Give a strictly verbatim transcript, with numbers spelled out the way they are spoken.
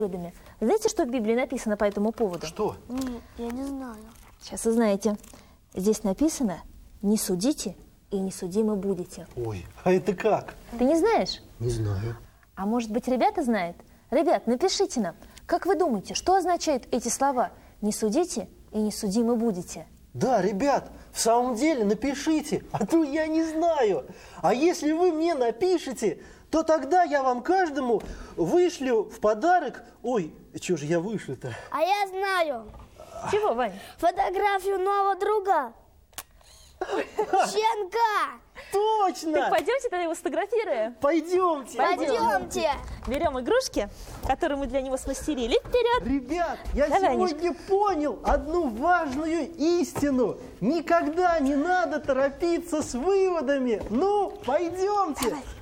Знаете, что в Библии написано по этому поводу? Что? Нет, я не знаю. Сейчас узнаете. Здесь написано: не судите и не судимы будете. Ой, а это как? Ты не знаешь? Не знаю. А может быть, ребята знают? Ребят, напишите нам, как вы думаете, что означают эти слова? Не судите и не судимы будете. Да, ребят, в самом деле напишите, а то я не знаю. А если вы мне напишите, то тогда я вам каждому вышлю в подарок... Ой, что же я вышлю-то? А я знаю. Чего, Вань? Фотографию нового друга. Щенка. Точно! Так пойдемте тогда его сфотографируем. Пойдемте! Пойдемте. Берем игрушки, которые мы для него смастерили. Вперед! Ребят, я Давай, сегодня понял одну важную истину. Никогда не надо торопиться с выводами. Ну, пойдемте! Давай.